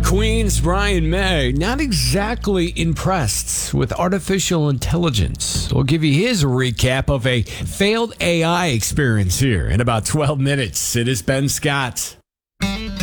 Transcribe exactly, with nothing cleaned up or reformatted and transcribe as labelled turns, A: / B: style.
A: Queen's Brian May, not exactly impressed with artificial intelligence. We'll give you his recap of a failed A I experience here in about twelve minutes. It is Ben Scott.